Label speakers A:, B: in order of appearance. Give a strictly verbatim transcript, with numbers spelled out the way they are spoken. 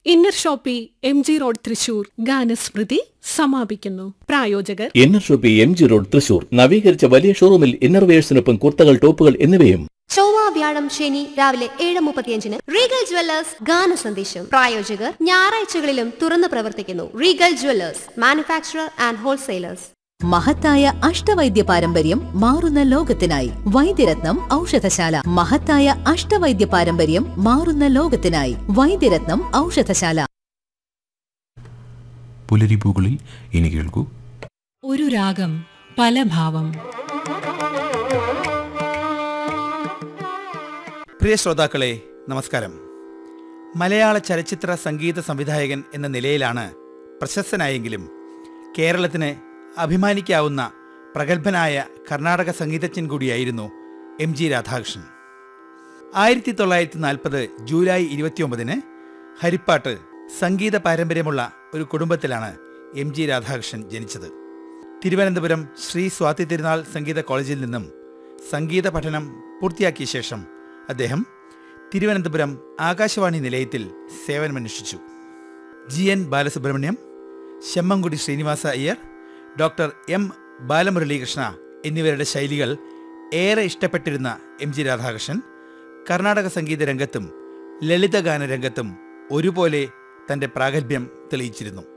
A: Inner Shopee M G road Thrissur ഗാനസ്മൃതി സമാപിക്കുന്നു. പ്രായോജകർ
B: inner Shopee M G road Thrissur. നവീകരിച്ച വലിയ ഷോറൂമിൽ ഇന്നർവെയേഴ്സിനൊപ്പം കുർത്തകൾ, ടോപ്പുകൾ എന്നിവയും.
C: ചൊവ്വ, വ്യാഴം, ശനി രാവിലെ ഏഴ് മുപ്പത്തിയഞ്ചിന് റീഗൽ ജ്വല്ലേഴ്സ് ഗാന സന്ദേശം. പ്രായോജകർ ഞായറാഴ്ചകളിലും തുറന്നു പ്രവർത്തിക്കുന്നു. Regal Jewellers, manufacturer and wholesalers.
D: മഹത്തായ അഷ്ടവൈദ്യ പാരമ്പര്യം മാറുന്ന ലോകത്തിനായി വൈദ്യരത്നം ഔഷധശാല. മഹത്തായ അഷ്ടവൈദ്യ പാരമ്പര്യം മാറുന്ന ലോകത്തിനായി വൈദ്യരത്നം ഔഷധശാല.
E: പുലരിപ്പൂകളിൽ ഇനി കേൾക്കൂ.
F: ഒരു രാഗം പല ഭാവം.
G: പ്രിയ ശ്രോതാക്കളെ, നമസ്കാരം. മലയാള ചലച്ചിത്ര സംഗീത സംവിധായകൻ എന്ന നിലയിലാണ് പ്രശസ്തനായെങ്കിലും കേരളത്തിന് അഭിമാനിക്കാവുന്ന പ്രഗത്ഭനായ കർണാടക സംഗീതജ്ഞൻ കൂടിയായിരുന്നു എം ജി രാധാകൃഷ്ണൻ. ആയിരത്തി തൊള്ളായിരത്തി നാൽപ്പത് ജൂലൈ ഇരുപത്തിയൊമ്പതിന് ഹരിപ്പാട്ട് സംഗീത പാരമ്പര്യമുള്ള ഒരു കുടുംബത്തിലാണ് എം ജി രാധാകൃഷ്ണൻ ജനിച്ചത്. തിരുവനന്തപുരം ശ്രീ സ്വാതി തിരുനാൾ സംഗീത കോളേജിൽ നിന്നും സംഗീത പഠനം പൂർത്തിയാക്കിയ ശേഷം അദ്ദേഹം തിരുവനന്തപുരം ആകാശവാണി നിലയത്തിൽ സേവനമനുഷ്ഠിച്ചു. G N Balasubrahmanyam, ശമ്മംകുടി Srinivasa Iyer, doctor M Balamuralikrishna എന്നിവരുടെ ശൈലികൾ ഏറെ ഇഷ്ടപ്പെട്ടിരുന്ന എം ജി രാധാകൃഷ്ണൻ കർണാടക സംഗീത രംഗത്തും ലളിതഗാന രംഗത്തും ഒരുപോലെ തൻ്റെ പ്രാഗൽഭ്യം തെളിയിച്ചിരുന്നു.